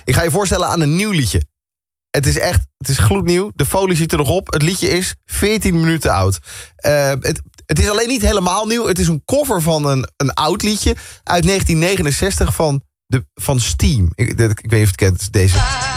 Ik ga je voorstellen aan een nieuw liedje. Het is gloednieuw. De folie zit er nog op. Het liedje is 14 minuten oud. Het is alleen niet helemaal nieuw. Het is een cover van een oud liedje uit 1969 van Steam. Ik weet niet of je het kent, deze.